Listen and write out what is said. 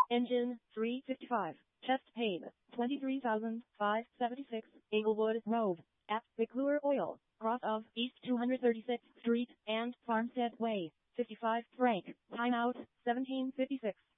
Engine 355. Chest paid 23,576. Englewood Road. At McClure Oil. Cross of East 236th Street and Farmstead Way. 55 franc. Timeout 1756.